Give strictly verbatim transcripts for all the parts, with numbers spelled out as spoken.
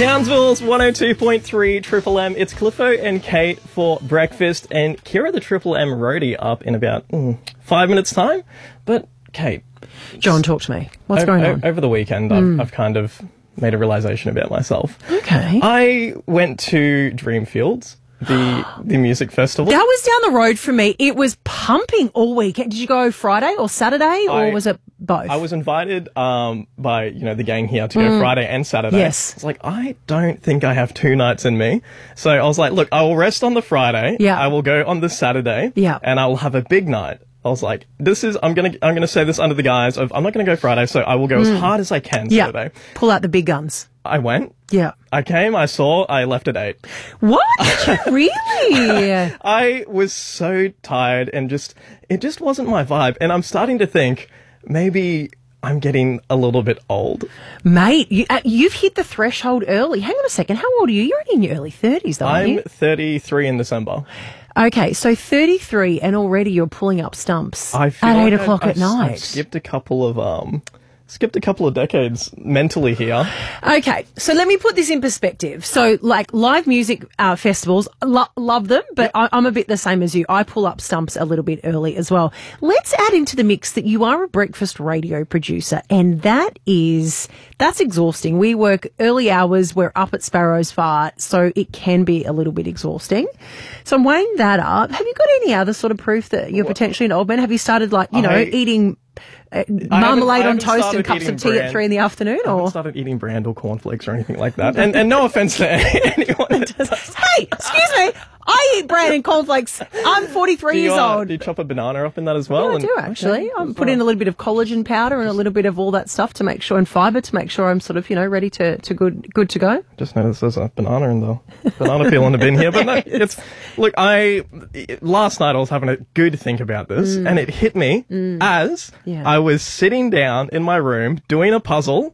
Townsville's one oh two point three Triple M. It's Cliffo and Kate for breakfast, and Kira the Triple M roadie up in about mm, five minutes' time. But, Kate... John, talk to me. What's o- going o- on? Over the weekend, mm. I've, I've kind of made a realisation about myself. Okay. I went to Dreamfields, the the music festival. That was down the road from me. It was pumping all weekend. Did you go Friday or Saturday, or I, was it both? I was invited um, by, you know, the gang here to go Mm. Friday and Saturday. Yes. I was like, I don't think I have two nights in me. So I was like, look, I will rest on the Friday. Yeah. I will go on the Saturday. Yeah. And I will have a big night. I was like, this is, I'm going to, I'm going to say this under the guise of, I'm not going to go Friday, so I will go Mm. as hard as I can yeah. Saturday. Pull out the big guns. I went. Yeah. I came, I saw, I left at eight. What? Did you really? I was so tired and just, it just wasn't my vibe. And I'm starting to think maybe I'm getting a little bit old. Mate, you, uh, you've hit the threshold early. Hang on a second. How old are you? You're only in your early thirties, though, aren't I'm you? thirty-three in December. Okay, so thirty-three and already you're pulling up stumps I feel at like eight I've- o'clock I've, at night. I've skipped a couple of, um, skipped a couple of decades mentally here. Okay, so let me put this in perspective. So, like, live music uh, festivals, lo- love them, but I- I'm a bit the same as you. I pull up stumps a little bit early as well. Let's add into the mix that you are a breakfast radio producer, and that is, that's exhausting. We work early hours, we're up at Sparrow's Fart, so it can be a little bit exhausting. So I'm weighing that up. Have you got any other sort of proof that you're potentially an old man? Have you started, like, you know, I- eating... Uh, I marmalade on haven't- I haven't toast and started cups eating of tea bran. at three in the afternoon, I haven't or started eating brand or cornflakes or anything like that. And, and no offense to anyone that does. hey, excuse me, I eat bran and cornflakes. I'm forty-three Do you, years uh, old. do you chop a banana up in that as well? Yeah, I And- do actually. Okay, I'm that's putting fine. a little bit of collagen powder and a little bit of all that stuff to make sure, and fibre to make sure I'm sort of, you know, ready to, to good good to go. Just noticed there's a banana in the banana peel in the bin here, but no, it's look. I last night I was having a good think about this, Mm. and it hit me Mm. as Yeah. I was sitting down in my room doing a puzzle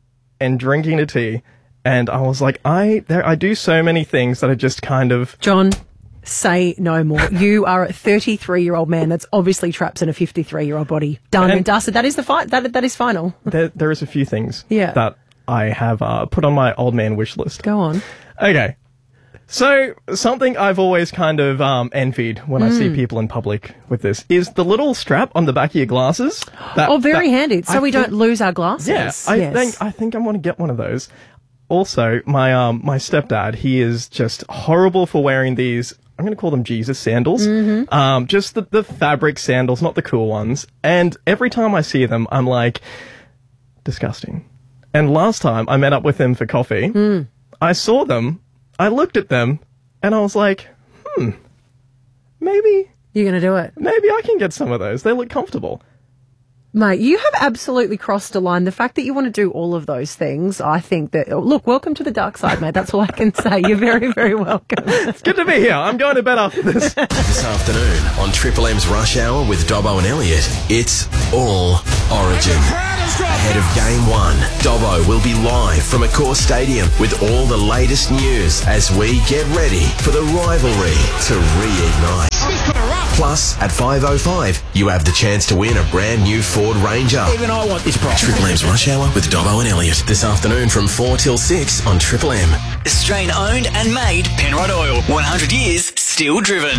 and drinking a tea, and I was like, I there I do so many things that are just kind of John. Say no more. You are a thirty-three-year-old man that's obviously trapped in a fifty-three-year-old body. Done and, And- dusted. That is the fi- that that is final. there, there is a few things Yeah. that I have uh, put on my old man wish list. Go on. Okay. So, something I've always kind of um, envied when I see Mm. people in public with this is the little strap on the back of your glasses. That- oh, very that- handy. So I we think- don't lose our glasses. Yeah, I Yes. think I think I want to get one of those. Also, my um my stepdad, he is just horrible for wearing these. I'm going to call them Jesus sandals. Mhm. Um, just the the fabric sandals, not the cool ones. And every time I see them, I'm like, disgusting. And last time I met up with him for coffee, Mm. I saw them, I looked at them, and I was like, hmm, maybe You're going to do it. maybe I can get some of those. They look comfortable. Mate, you have absolutely crossed a line. The fact that you want to do all of those things, I think that... oh, look, welcome to the dark side, mate. That's all I can say. You're very, very welcome. It's good to be here. I'm going to bed after this. This afternoon on Triple M's Rush Hour with Dobbo and Elliot, it's all Origin. Ahead of Game one, Dobbo will be live from Accor Stadium with all the latest news as we get ready for the rivalry to reignite. Plus, at five oh five, you have the chance to win a brand new Ford Ranger. Even I want this price. Triple M's Rush Hour with Dobbo and Elliot this afternoon from four till six on Triple M. Australian owned and made Penrod Oil. one hundred years, still driven.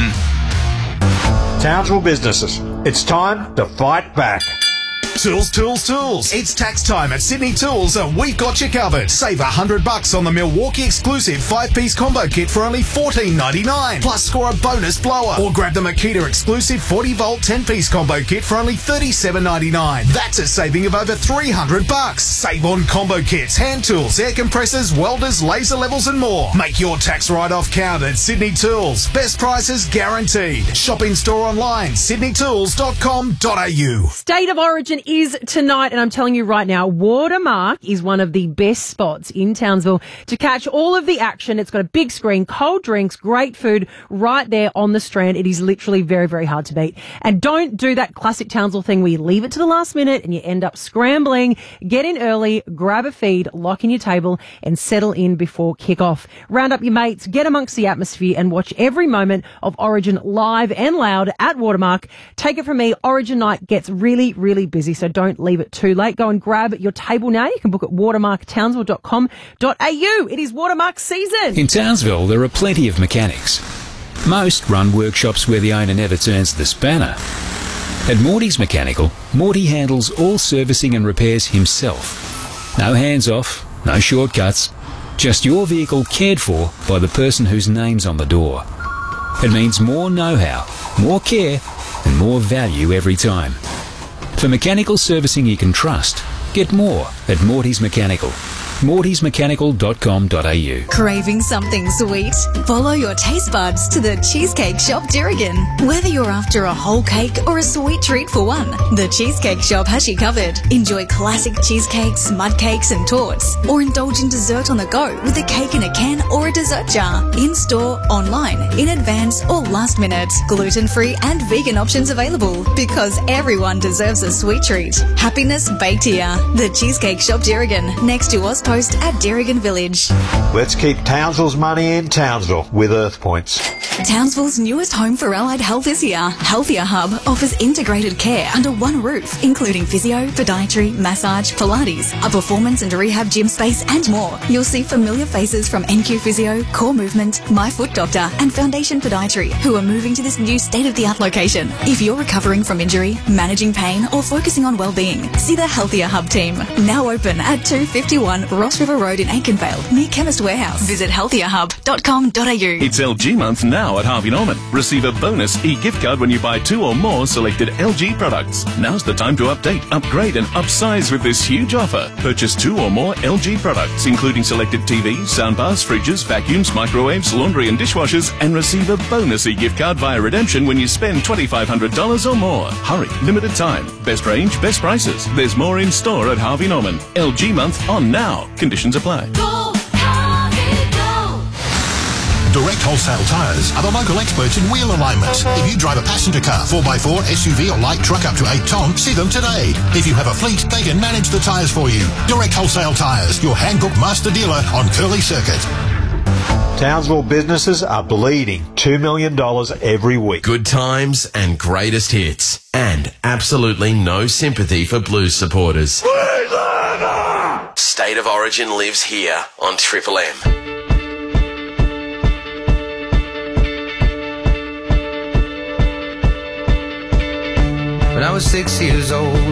Townsville businesses, it's time to fight back. Tools, tools, tools. It's tax time at Sydney Tools and we've got you covered. Save a hundred bucks on the Milwaukee exclusive five-piece combo kit for only fourteen ninety-nine. Plus score a bonus blower. Or grab the Makita exclusive forty volt ten-piece combo kit for only thirty-seven ninety-nine. That's a saving of over three hundred bucks. Save on combo kits, hand tools, air compressors, welders, laser levels and more. Make your tax write-off count at Sydney Tools. Best prices guaranteed. Shop in store online, sydney tools dot com dot a u. State of Origin is tonight, and I'm telling you right now, Watermark is one of the best spots in Townsville to catch all of the action. It's got a big screen, cold drinks, great food right there on the Strand. It is literally very, very hard to beat. And don't do that classic Townsville thing where you leave it to the last minute and you end up scrambling. Get in early, grab a feed, lock in your table, and settle in before kick-off. Round up your mates, get amongst the atmosphere, and watch every moment of Origin live and loud at Watermark. Take it from me, Origin night gets really, really busy. busy, so don't leave it too late. Go and grab your table now. You can book at watermark townsville dot com dot a u. It is Watermark season. In Townsville, there are plenty of mechanics. Most run workshops where the owner never turns the spanner. At Morty's Mechanical, Morty handles all servicing and repairs himself. No hands-off, no shortcuts, just your vehicle cared for by the person whose name's on the door. It means more know-how, more care, and more value every time. For mechanical servicing you can trust, get more at Morty's Mechanical. mortys mechanical dot com dot a u. Craving something sweet? Follow your taste buds to the Cheesecake Shop Dirrigan. Whether you're after a whole cake or a sweet treat for one, the Cheesecake Shop has you covered. Enjoy classic cheesecakes, mud cakes and torts, or indulge in dessert on the go with a cake in a can or a dessert jar. In-store, online, in advance or last minute. Gluten-free and vegan options available because everyone deserves a sweet treat. Happiness baked here. The Cheesecake Shop Dirrigan, next to us post at Dirrigan Village. Let's keep Townsville's money in Townsville with Earth Points. Townsville's newest home for allied health is here. Healthier Hub offers integrated care under one roof, including physio, podiatry, massage, Pilates, a performance and rehab gym space, and more. You'll see familiar faces from N Q Physio, Core Movement, My Foot Doctor, and Foundation Podiatry, who are moving to this new state-of-the-art location. If you're recovering from injury, managing pain, or focusing on well-being, see the Healthier Hub team. Now open at two fifty-one Ross River Road in Aikenvale, near Chemist Warehouse. Visit healthier hub dot com dot a u. It's L G month now at Harvey Norman. Receive a bonus e-gift card when you buy two or more selected L G products. Now's the time to update, upgrade and upsize with this huge offer. Purchase two or more L G products, including selected T Vs, soundbars, fridges, vacuums, microwaves, laundry and dishwashers, and receive a bonus e-gift card via redemption when you spend twenty-five hundred dollars or more. Hurry, limited time. Best range, best prices. There's more in store at Harvey Norman. L G month on now. Conditions apply. Go, Harvey, go. Direct Wholesale Tyres are the local experts in wheel alignment. If you drive a passenger car, four by four, S U V or light truck up to eight tonne, see them today. If you have a fleet, they can manage the tyres for you. Direct Wholesale Tyres, your Hankook master dealer on Curly Circuit. Townsville businesses are bleeding two million dollars every week. Good times and greatest hits. And absolutely no sympathy for blues supporters. State of Origin lives here on Triple M. When I was six years old